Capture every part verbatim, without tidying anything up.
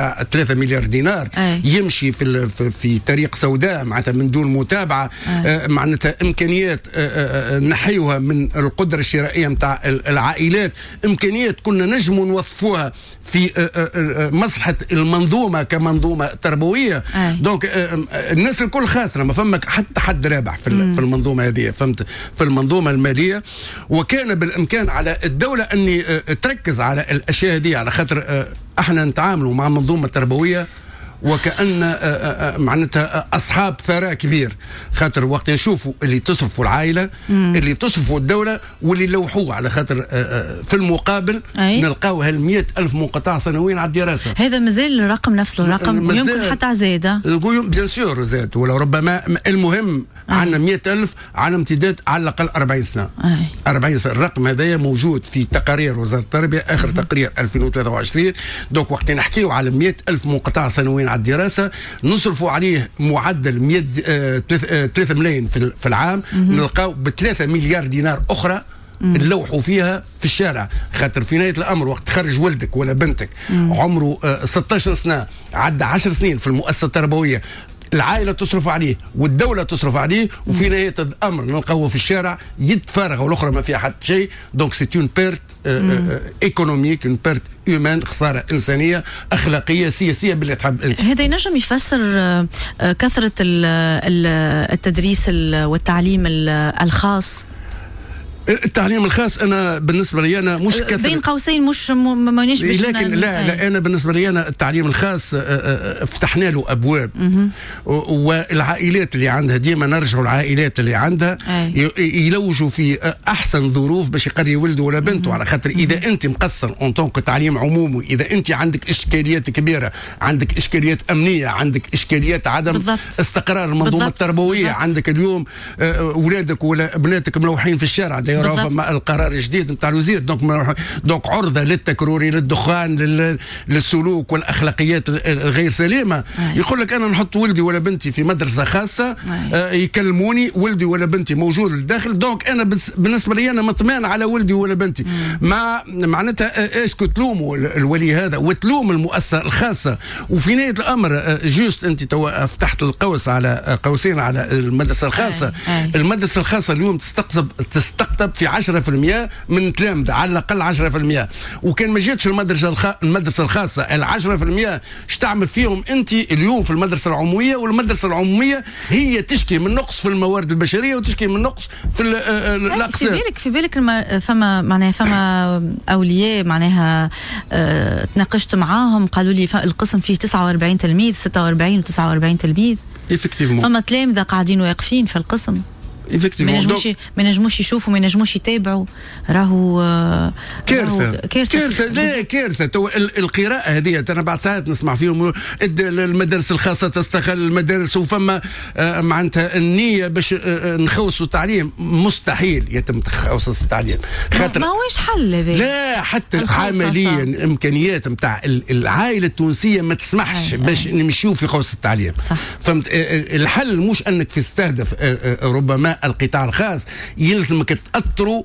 نتاع ثلاثة مليار دينار أي. يمشي في في طريق سوداء معناتها من دون متابعه، آه معناتها امكانيات آه نحيوها من القدره الشرائيه نتاع العائلات، امكانيات كنا نجموا نوظفوها في آه آه مصلحه المنظومه كمنظومه تربويه. دونك آه الناس الكل خاسره، ما فما حتى حد رابح في في المنظومه هذه، فهمت؟ في المنظومه الماليه. وكان بالامكان على الدوله ان آه تركز على الاشياء هذه، على خاطر آه احنا نتعاملوا مع منظومه تربويه وكأن معناتها أصحاب ثراء كبير، خاطر وقت نشوفوا اللي تصرفوا العائلة مم. اللي تصرفوا الدولة واللي لوحوه، على خاطر في المقابل أي. نلقاو هالمئة ألف منقطع سنويا على الدراسة. هذا مازال الرقم نفس الرقم، يمكن حتى زاد، بيان سور زاد، ولو ربما المهم عندنا مئة ألف على امتداد على الأقل أربعين سنة. أي. أربعين سنة. الرقم هذا موجود في تقارير وزارة التربية آخر مم. تقرير ألفين وثلاثة وعشرين. دونك وقت نحكيو على مئة ألف منقطع سنويا على الدراسة، نصرفوا عليه معدل مئة ثلاثة ملايين في العام، نلقاو بثلاثة مليار دينار أخرى نلوحوا فيها في الشارع، خاطر في نهاية الأمر وقت تخرج ولدك ولا بنتك مم. عمره ستة عشر سنة، عدى عشر سنين في المؤسسة التربوية، العائلة تصرف عليه والدولة تصرف عليه، وفي نهاية الأمر نلقاوه في الشارع يد فارغة والأخرى ما فيها حتى شيء. دونك سي اون بيرت ايكونوميك، اون بيرت هيومان، خسارة إنسانية أخلاقية سياسية باللي تحب أنت. هذا ينجم يفسر كثرة التدريس والتعليم الخاص. التعليم الخاص انا بالنسبه لي انا مش كثر بين قوسين مش مانيش باش، لكن لا لا انا بالنسبه لي انا التعليم الخاص فتحنا له ابواب، والعائلات اللي عندها ديما نرجعوا العائلات اللي عندها يلوجوا في احسن ظروف باش يقري ولده ولا بنته، على خاطر اذا انت مقصر اون طونك تعليم عمومي، اذا انت عندك اشكاليات كبيره، عندك اشكاليات امنيه، عندك اشكاليات عدم بالضبط. استقرار المنظومه التربويه بالضبط. عندك اليوم اولادك ولا ابناتك ملوحين في الشارع، فما القرار الجديد نتاع الوزير، دونك دونك عرضه للتكرر، للدخان، للسلوك والاخلاقيات الغير سليمه. أي. يقول لك انا نحط ولدي ولا بنتي في مدرسه خاصه، آه يكلموني ولدي ولا بنتي موجود للداخل، دونك انا بالنسبه لي انا مطمئن على ولدي ولا بنتي. مم. مع معناتها اسكو تلوموا الولي هذا وتلوم المؤسسه الخاصه، وفي نهايه الامر جوست انت توا فتحت القوس على قوسين على المدرسه الخاصه. أي. أي. المدرسه الخاصه اليوم تستقطب تستقطب في عشرة بالمئة من تلامذة، على الأقل عشرة بالمئة، وكان ما جاتش المدرسة الخ... المدرسة الخاصة العشرة بالمئة اش تعمل فيهم أنت اليوم في المدرسة العمومية؟ والمدرسة العمومية هي تشكي من نقص في الموارد البشرية وتشكي من نقص في الأقسام. في بالك في بالك الم... فما معناها فما أولياء معناها اه... تناقشت معاهم قالوا لي القسم فيه تسعة وأربعين تلميذ، ستة وأربعين وتسعة وأربعين تلميذ، فما تلامذة قاعدين واقفين في القسم، ما ينجموش ما ينجموش يشوفوا، ما ينجموش يتابعوا، راهو كارثه كارثه لا كارثه. تو القراءه هذه انا بعد ساعات نسمع فيهم المدارس الخاصه تستغل المدارس، وفما معناتها النيه باش نخوصوا التعليم، مستحيل يتم تخصص التعليم، خاطر ما هوش حل هذا. لا حتى عمليا الامكانيات نتاع العائله التونسيه ما تسمحش باش نمشيو في خوص التعليم. صح. فهمت؟ الحل مش انك تستهدف ربما القطاع الخاص، يلزمك تأثروا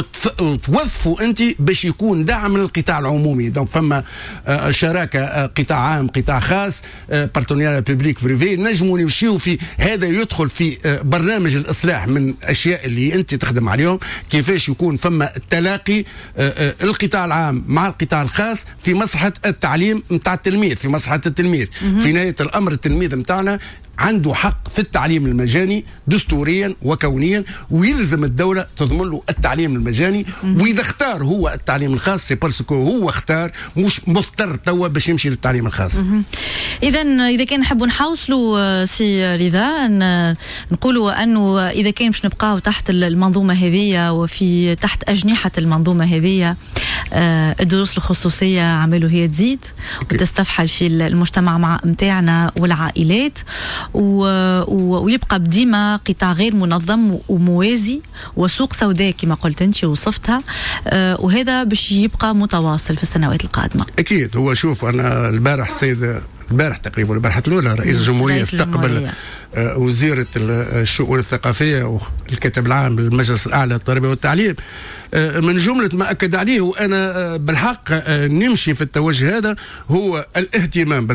وتوظفوا انت باش يكون دعم للقطاع العمومي. دونك فما شراكه قطاع عام قطاع خاص، بارتنيريا بيبليك بريفي، نجموا نمشيو في هذا، يدخل في برنامج الاصلاح من الاشياء اللي انت تخدم عليهم، كيفاش يكون فما تلاقي القطاع العام مع القطاع الخاص في مصلحه التعليم نتاع التلميذ، في مصلحه التلميذ. في نهايه الامر التلميذ نتاعنا عنده حق في التعليم المجاني دستوريا وكونيا، ويلزم الدولة تضمن له التعليم المجاني. وإذا اختار هو التعليم الخاص سي بارسكو هو اختار، مش مضطر توا باش يمشي للتعليم الخاص. إذا إذا كان نحبوا نحوصلوا سي رضا نقولوا أنه إذا كان باش نبقاو تحت المنظومة هذه وفي تحت أجنحة المنظومة هذه، الدروس الخصوصية عملوا هي تزيد وتستفحل في المجتمع مع متاعنا والعائلات، ويبقى بديما قطاع غير منظم وموازي وسوق سوداء كما قلت انت وصفتها، وهذا باش يبقى متواصل في السنوات القادمه. اكيد. هو شوف انا البارح السيد البارح تقريبا البارحة الأولى رئيس الجمهورية استقبل وزيرة الشؤون الثقافية والكاتب العام للمجلس الأعلى للتربية والتعليم. من جملة ما أكد عليه وأنا بالحق نمشي في التوجه هذا هو الاهتمام